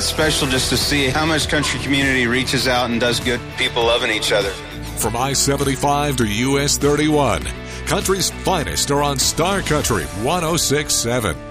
It's special just to see how much country community reaches out and does good, people loving each other. From I-75 to US 31, country's finest are on Star Country 106.7.